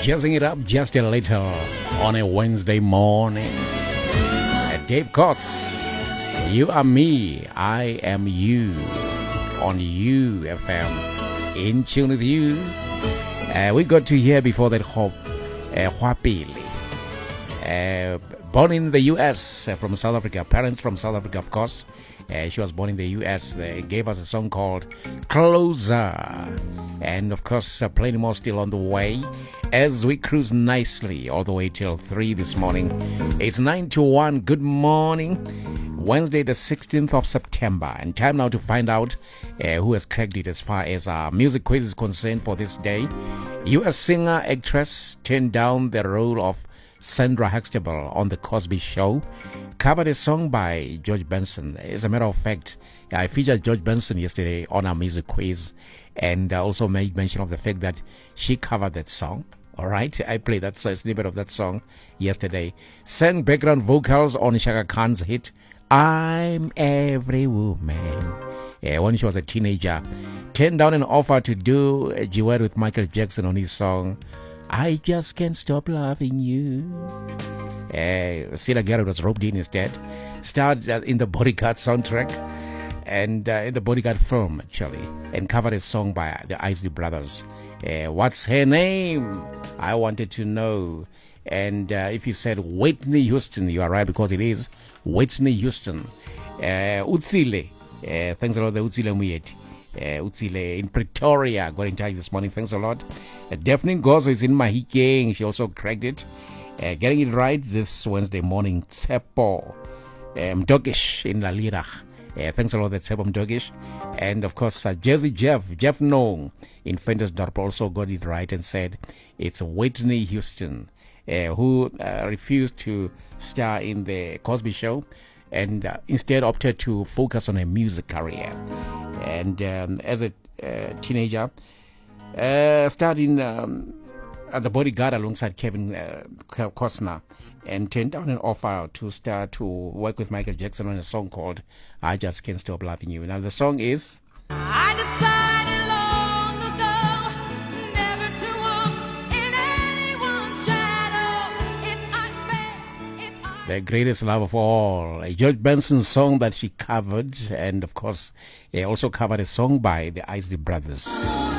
jazzing it up just a little on a Wednesday morning. Dave Cox, You Are Me, I Am You, on UFM, in tune with you. We got to hear before that Hwapili, born in the U.S. From South Africa, parents from South Africa, of course. She was born in the U.S. They gave us a song called Closer. And of course, plenty more still on the way as we cruise nicely all the way till 3 this morning. It's 9 to 1. Good morning. Wednesday, the 16th of September. And time now to find out who has cracked it as far as our music quiz is concerned for this day. U.S. singer, actress turned down the role of Sandra Huxtable on The Cosby Show, covered a song by George Benson. As a matter of fact, I featured George Benson yesterday on our music quiz and also made mention of the fact that she covered that song. All right, I played that snippet of that song yesterday. Sang background vocals on Shaka Khan's hit, I'm Every Woman. When she was a teenager, turned down an offer to do a duet with Michael Jackson on his song, I Just Can't Stop Loving You. Sila Garrett was roped in instead. Starred in the Bodyguard soundtrack and in the Bodyguard film, actually, and covered a song by the Isley Brothers. What's her name? I wanted to know. And if you said Whitney Houston, you are right, because it is Whitney Houston. Utsile. Thanks a lot, the Utsile Muyeti. Utsile in Pretoria got in touch this morning. Thanks a lot. Daphne Gozo is in Mahikeng. She also cracked it. Getting it right this Wednesday morning. Tsepo Mdogish in Lalirach. Thanks a lot, that's Tsepo Mdogish. And of course, Jeff Nong in Ventersdorp also got it right and said it's Whitney Houston, who refused to star in the Cosby Show and instead opted to focus on a music career. And as a teenager, starred in The Bodyguard alongside Kevin Costner, and turned down an offer to work with Michael Jackson on a song called I Just Can't Stop Loving You. Now the song is I decided long ago never to walk in anyone's shadows. The Greatest Love of All, a George Benson song that she covered, and of course also covered a song by the Isley Brothers.